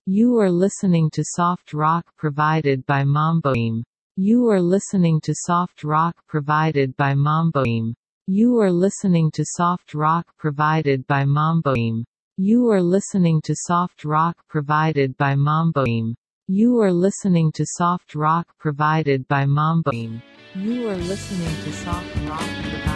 You are listening to soft rock provided by Mamboim. You are listening to soft rock provided by Mamboim. You are listening to soft rock provided by Mamboim. You are listening to soft rock provided by Mamboim. You are listening to soft rock provided by Mamboim. You are listening to soft rock provided